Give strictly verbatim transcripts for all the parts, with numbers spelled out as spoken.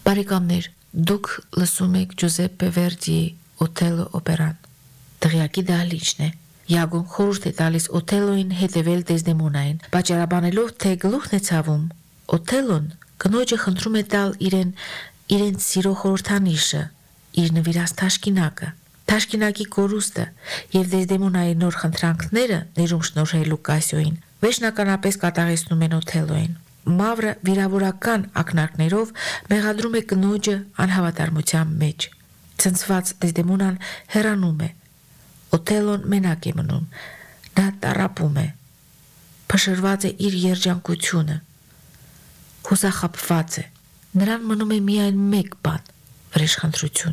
Բարեկամներ, դուք լսում եք Ջուզեպպե Վերդիի Օթելլո օպերան։ Դղյակի դահլիճն է։ Յագոն խորհուրդ է տալիս Օթելլոյին հետևել Դեզդեմոնային, պատճառաբանելով, թե գլուխն է ցավում։ Օթելլոն կնոջը խնդրում է տալ իրեն իրենց սիրո խորհրդանիշը, իր նվիրած թաշկինակը, թաշկինակի կորուստը եւ Դեզդեմոնայի նոր խնդրանքները ներում շնորհելու Կասիոյին վերջնականապես կատաղեցնում են Օթելլոյին։ Մավրը վիրավորական ակնարկներով մեղադրում է կնոջը անհավատարմության մեջ։ Ցնցված Դեզդեմոնան հեռանում է։ Օթելլոն մենակ է մնում։ Նա տառապում է։ Փշրված է իր երջանկությունը։ Հուսախաբված է։ Նրան մնում է միայն մեկ բան՝ վրեժխնդրություն։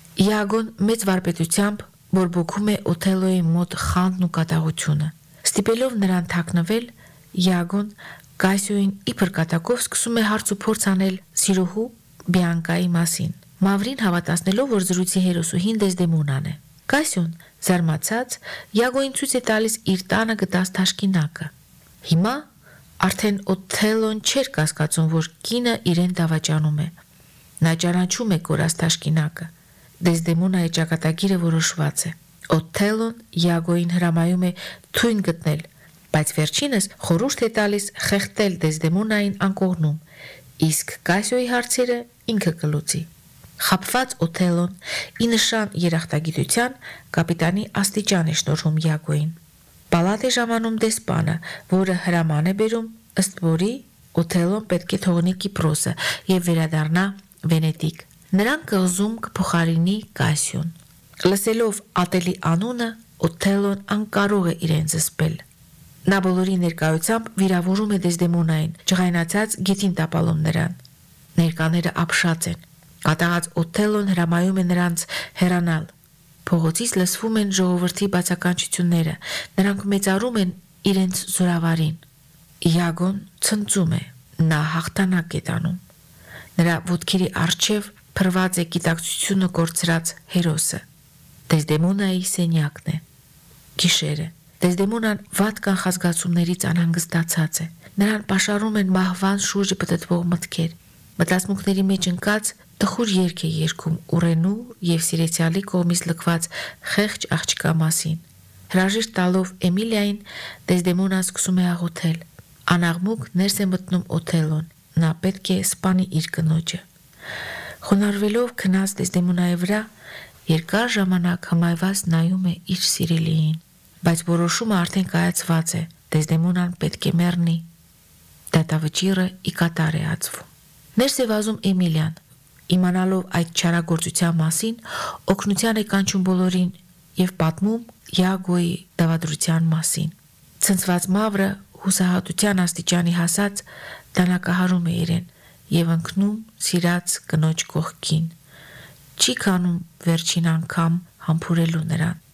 Յագոն մեծ վարպետությամբ բորբոքում է Օթելլոյի մոտ խանդն ու կատաղությունը։ Ստիպելով նրան թաքնվել, Յագոն Կասիոյին իբր կատակով սկսում է հարց ու փորձ անել սիրուհու Բիանկայի մասին, Մավրին հավատացնելով, որ զրույցի հերոսուհին Դեզդեմոնան է։ Կասիոն, զարմացած, Յագոյին ցույց է տալիս իր տանը գտած թաշկինակը։ Հիմա արդեն Օթելլոն չէր կասկածում, որ կինը իրեն դավաճանում է։ Նա ճանաչում է կորած թաշկինակը։ Դեզդեմոնայի ճակատագիրը որոշված է։ Օթելլոն Յագոյին հրամայում է թույն գտնել, բայց վերջինս խորհուրդ է տալիս խեղդել Դեզդեմոնային անկողնում, իսկ Կասիոյի հարցերը ինքը կլուծի։ Խաբված Օթելլոն ի նշան երախտագիտության կապիտանի աստիճան է շնորհում Յագոյին։ Պալատ է ժամանում դեսպանը, որը հրաման է բերում, ըստ որի Օթելլոն պետք է թողնի Կիպրոսը եւ վերադառնա Վենետիկ։ Նրան կղզում կփոխարինի Կասիոն։ Լսելով ատելի անունը, Օթելլոն անկարող է իրեն զսպել։ Նա բոլորի ներկայությամբ վիրավորում է Դեզդեմոնային, ջղայնացած գետին տապալում նրան։ Ներկաները ապշած են։ Կատաղած Օթելլոն հրամայում է նրանց հեռանալ։ Փողոցից լսվում են ժողովրդի բացականչությունները։ Նրանք մեծարում են իրենց զորավարին։ Յագոն ցնծում է։ Նա հաղթանակ է տանում։ Նրա ոտքերի առջև փռված է գիտակցությունը կորցրած հերոսը։ Դեզդեմոնայի սենյակն է։ Գիշեր է։ Դեզդեմոնան վատ կանխազգացումներից անհանգստացած է։ Նրան պաշարում են մահվան շուրջը պտտվող մտքեր։ Մտածմունքների մեջ ընկած տխուր երգ է երգում Ուրենու եւ Սիրեցյալի կողմից լքված խեղճ աղջկա մասին։ Հրաժեշտ տալով Էմիլիային, Դեզդեմոնան սկսում է աղոթել։ Անաղմուկ ներս է մտնում Օթելլոն։ Նա պետք է սպանի իր կնոջը։ Խոնարհվելով քնած Դեզդեմոնայի վրա, երկար ժամանակ հմայված նայում է իր սիրելիին, բայց որոշումը արդեն կայացված է։ Դեզդեմոնան պետք է մեռնի։ Դատավճիռը ի կատար է ածվում։ Ներս է վազում Էմիլիան, իմանալով այդ չարագործության մասին, օգնության է կանչում բոլորին եւ պատմում Յագոյի դավադրության մասին։ Ցնցված Մավրը հուսահատության աստիճանի հասած դանակահարում է իրեն եւ ընկնում սիրած կնոջ կողքին։ Չի քանում վերջին անգամ համբուրելու նրան։